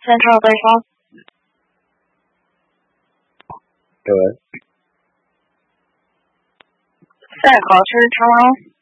先生对方。 对。 赛考试长